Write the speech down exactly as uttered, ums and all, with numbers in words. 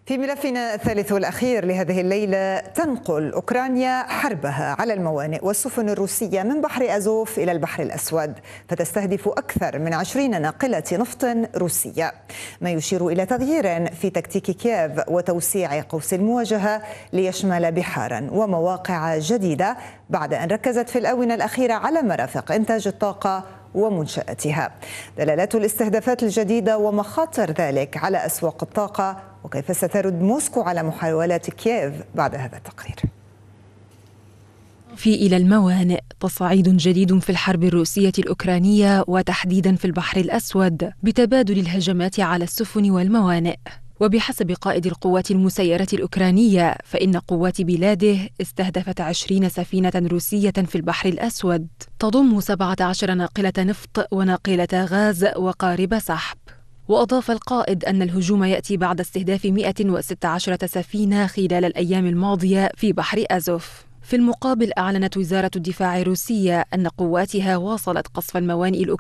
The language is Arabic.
في ملفنا الثالث والأخير لهذه الليلة، تنقل أوكرانيا حربها على الموانئ والسفن الروسية من بحر أزوف إلى البحر الأسود، فتستهدف أكثر من عشرين ناقلة نفط روسية، ما يشير إلى تغيير في تكتيك كييف وتوسيع قوس المواجهة ليشمل بحارا ومواقع جديدة، بعد أن ركزت في الآونة الأخيرة على مرافق إنتاج الطاقة ومنشآتها. دلالات الاستهدافات الجديدة ومخاطر ذلك على أسواق الطاقة، وكيف سترد موسكو على محاولات كييف بعد هذا التقرير. في إلى الموانئ تصعيد جديد في الحرب الروسية الأوكرانية، وتحديدا في البحر الأسود، بتبادل الهجمات على السفن والموانئ. وبحسب قائد القوات المسيرة الأوكرانية، فإن قوات بلاده استهدفت عشرين سفينة روسية في البحر الأسود، تضم سبعة عشر ناقلة نفط وناقلة غاز وقارب سحب. وأضاف القائد أن الهجوم يأتي بعد استهداف مئة وستة عشر سفينة خلال الأيام الماضية في بحر أزوف. في المقابل، أعلنت وزارة الدفاع الروسية أن قواتها واصلت قصف الموانئ الأوكرانية